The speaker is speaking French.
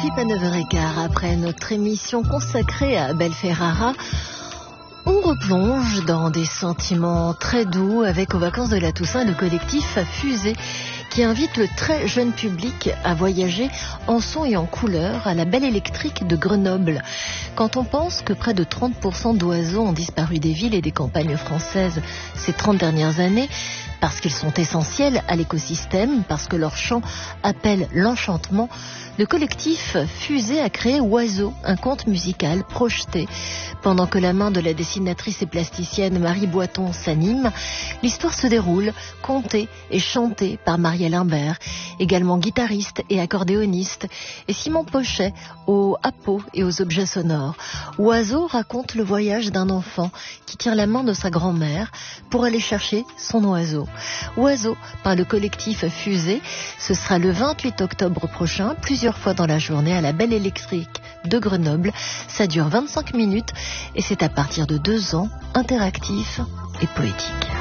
Philippe à 9h15. Après notre émission consacrée à Abel Ferrara, on replonge dans des sentiments très doux avec aux vacances de la Toussaint le collectif Fusée qui invite le très jeune public à voyager en son et en couleur à la Belle Électrique de Grenoble. Quand on pense que près de 30% d'oiseaux ont disparu des villes et des campagnes françaises ces 30 dernières années, parce qu'ils sont essentiels à l'écosystème, parce que leur chant appelle l'enchantement, le collectif Fusée a créé Oiseau, un conte musical projeté. Pendant que la main de la dessinatrice et plasticienne Marie Boiton s'anime, l'histoire se déroule, contée et chantée par Marielle Imbert, également guitariste et accordéoniste, et Simon Pochet aux appos et aux objets sonores. Oiseau raconte le voyage d'un enfant qui tient la main de sa grand-mère pour aller chercher son oiseau. Oiseau par le collectif Fusée, ce sera le 28 octobre prochain, plusieurs fois dans la journée à la Belle Électrique de Grenoble. Ça dure 25 minutes et c'est à partir de 2 ans, interactif et poétique.